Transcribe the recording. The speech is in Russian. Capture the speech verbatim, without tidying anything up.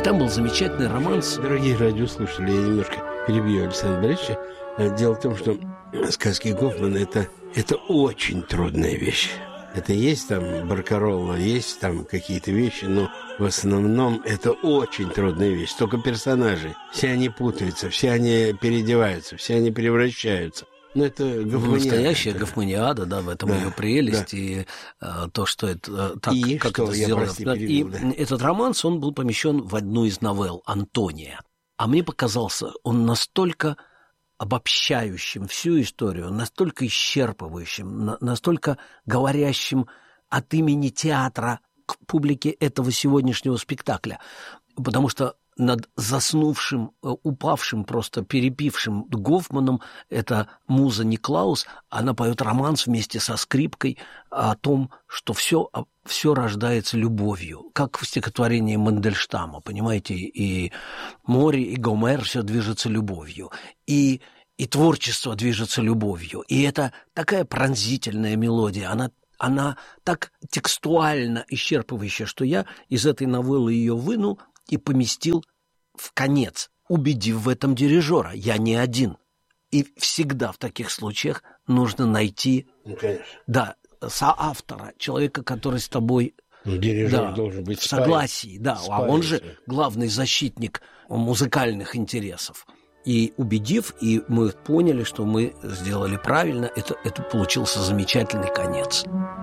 там был замечательный романс. Дорогие радиослушатели, я немножко перебью Александра Борисовича. Дело в том, что сказки Гофмана это, – это очень трудная вещь. Это есть там Баркаролла, есть там какие-то вещи, но в основном это очень трудная вещь. Столько персонажей, все они путаются, все они переодеваются, все они превращаются. Ну, это гофманиада. Настоящая это... гофманиада, да, в этом да, ее прелесть, да. И а, то, что это так, и как что, это я, сделано. прости, перебил, и да. Этот романс, он был помещен в одну из новелл «Антония». А мне показался он настолько обобщающим всю историю, настолько исчерпывающим, настолько говорящим от имени театра к публике этого сегодняшнего спектакля. Потому что над заснувшим, упавшим, просто перепившим Гофманом эта муза Никлаус, она поет романс вместе со скрипкой о том, что все, все рождается любовью, как в стихотворении Мандельштама, понимаете, и море, и Гомер, все движется любовью, и, и творчество движется любовью, и это такая пронзительная мелодия, она она так текстуально исчерпывающая, что я из этой новеллы ее вынул и поместил в конец, убедив в этом дирижера. Я не один. И всегда в таких случаях нужно найти ну, да, соавтора, человека, который с тобой ну, дирижер да, должен быть в согласии. Да, спарить. А он же главный защитник музыкальных интересов. И убедив, и мы поняли, что мы сделали правильно, это, это получился замечательный конец.